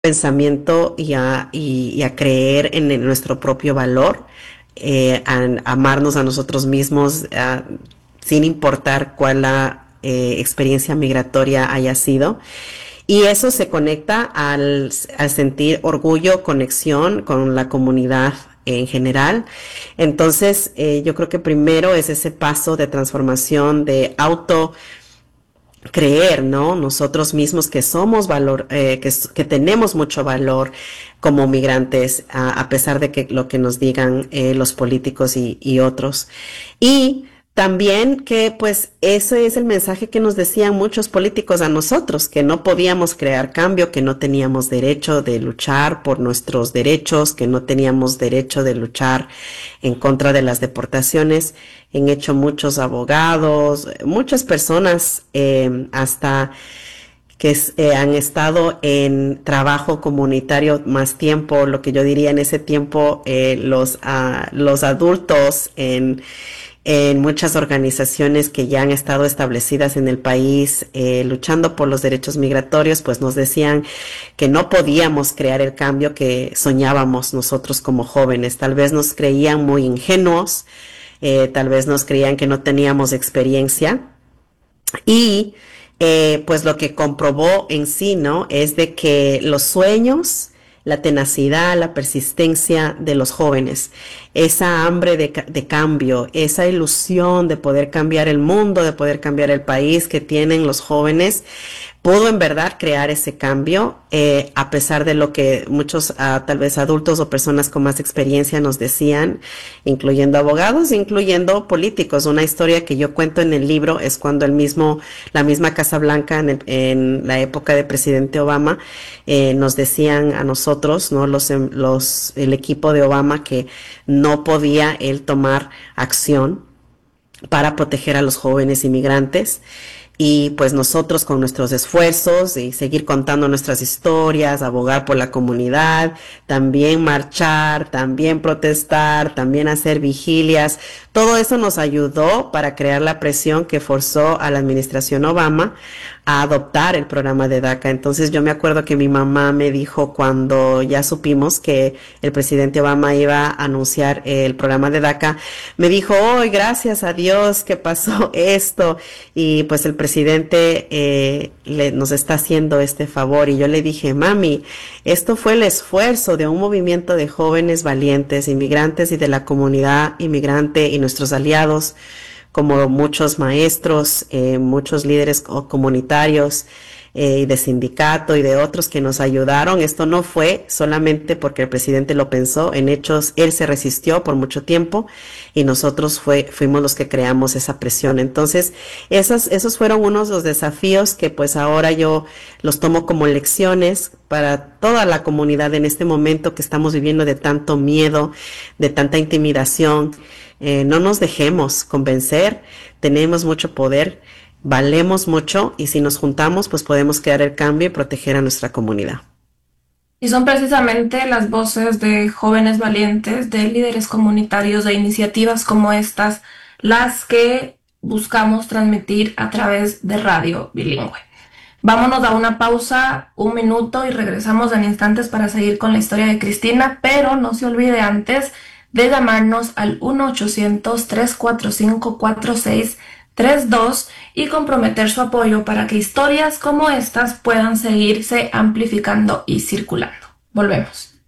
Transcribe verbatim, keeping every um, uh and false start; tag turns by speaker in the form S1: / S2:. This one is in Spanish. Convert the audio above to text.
S1: pensamiento y a, y, y a creer en, en nuestro propio valor, eh, a, a amarnos a nosotros mismos, a, sin importar cuál la eh, experiencia migratoria haya sido. Y eso se conecta al, al sentir orgullo, conexión con la comunidad en general. Entonces, eh, yo creo que primero es ese paso de transformación, de auto creer, ¿no? Nosotros mismos que somos valor, eh, que, que tenemos mucho valor como migrantes, a, a pesar de que lo que nos digan eh, los políticos y, y otros. Y también que pues ese es el mensaje que nos decían muchos políticos a nosotros, que no podíamos crear cambio, que no teníamos derecho de luchar por nuestros derechos, que no teníamos derecho de luchar en contra de las deportaciones. Han hecho muchos abogados, muchas personas, eh, hasta que eh, han estado en trabajo comunitario más tiempo, lo que yo diría en ese tiempo, eh, los, uh, los adultos en, en muchas organizaciones que ya han estado establecidas en el país, eh, luchando por los derechos migratorios, pues nos decían que no podíamos crear el cambio que soñábamos nosotros como jóvenes. Tal vez nos creían muy ingenuos, eh, tal vez nos creían que no teníamos experiencia y eh, pues lo que comprobó en sí, ¿no? Es de que los sueños, la tenacidad, la persistencia de los jóvenes, esa hambre de, de cambio, esa ilusión de poder cambiar el mundo, de poder cambiar el país que tienen los jóvenes, pudo en verdad crear ese cambio, eh, a pesar de lo que muchos uh, tal vez adultos o personas con más experiencia nos decían, incluyendo abogados, incluyendo políticos. Una historia que yo cuento en el libro es cuando el mismo, la misma Casa Blanca en, el, en la época de presidente Obama, eh, nos decían a nosotros, ¿no? Los, los, el equipo de Obama, que no podía él tomar acción para proteger a los jóvenes inmigrantes. Y pues nosotros con nuestros esfuerzos y seguir contando nuestras historias, abogar por la comunidad, también marchar, también protestar, también hacer vigilias, todo eso nos ayudó para crear la presión que forzó a la administración Obama a adoptar el programa de DACA. Entonces yo me acuerdo que mi mamá me dijo cuando ya supimos que el presidente Obama iba a anunciar el programa de DACA, me dijo, hoy oh, gracias a Dios que pasó esto y pues el presidente eh, le, nos está haciendo este favor. Y yo le dije, mami, esto fue el esfuerzo de un movimiento de jóvenes valientes, inmigrantes y de la comunidad inmigrante y nuestros aliados, como muchos maestros, eh, muchos líderes comunitarios eh, y de sindicato y de otros que nos ayudaron. Esto no fue solamente porque el presidente lo pensó, en hechos él se resistió por mucho tiempo y nosotros fue, fuimos los que creamos esa presión. Entonces, esos, esos fueron unos de los desafíos que pues ahora yo los tomo como lecciones para toda la comunidad en este momento que estamos viviendo de tanto miedo, de tanta intimidación. Eh, no nos dejemos convencer, tenemos mucho poder, valemos mucho y si nos juntamos pues podemos crear el cambio y proteger a nuestra comunidad.
S2: Y son precisamente las voces de jóvenes valientes, de líderes comunitarios, de iniciativas como estas, las que buscamos transmitir a través de Radio Bilingüe. Vámonos a una pausa, un minuto y regresamos en instantes para seguir con la historia de Cristina, pero no se olvide antes de llamarnos al uno ochocientos, tres cuatro cinco, cuatro seis tres dos y comprometer su apoyo para que historias como estas puedan seguirse amplificando y circulando. Volvemos.